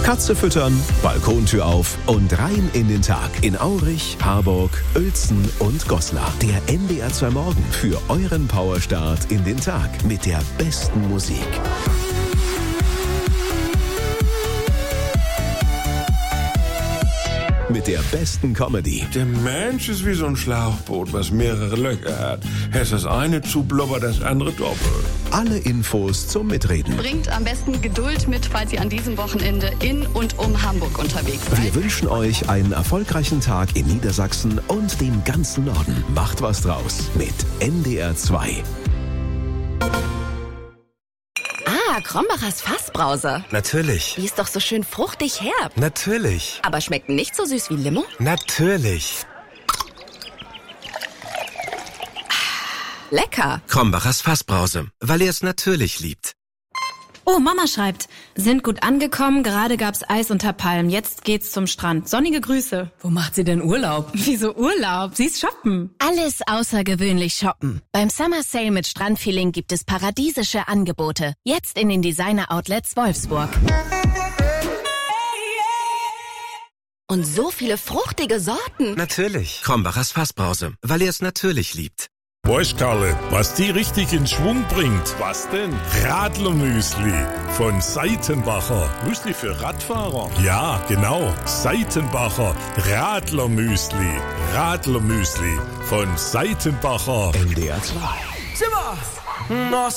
Katze füttern, Balkontür auf und rein in den Tag. In Aurich, Harburg, Uelzen und Goslar. Der NDR 2 Morgen für euren Powerstart in den Tag mit der besten Musik. Mit der besten Comedy. Der Mensch ist wie so ein Schlauchboot, was mehrere Löcher hat. Hättest das eine zu, blubbert das andere doppelt. Alle Infos zum Mitreden. Bringt am besten Geduld mit, falls ihr an diesem Wochenende in und um Hamburg unterwegs seid. Wir wünschen euch einen erfolgreichen Tag in Niedersachsen und dem ganzen Norden. Macht was draus mit NDR 2. Krombachers Fassbrause. Natürlich. Die ist doch so schön fruchtig herb. Natürlich. Aber schmeckt nicht so süß wie Limo? Natürlich. Lecker. Krombachers Fassbrause, weil er es natürlich liebt. Oh, Mama schreibt, sind gut angekommen, gerade gab's Eis unter Palmen, jetzt geht's zum Strand. Sonnige Grüße. Wo macht sie denn Urlaub? Wieso Urlaub? Sie ist shoppen. Alles außergewöhnlich shoppen. Beim Summer Sale mit Strandfeeling gibt es paradiesische Angebote. Jetzt in den Designer-Outlets Wolfsburg. Und so viele fruchtige Sorten. Natürlich. Krombachers Fassbrause, weil er es natürlich liebt. Weißt Karle, was die richtig in Schwung bringt? Was denn? Radlermüsli von Seitenbacher. Müsli für Radfahrer? Ja, genau. Seitenbacher Radlermüsli. Radlermüsli von Seitenbacher. NDR 2. Zimmer!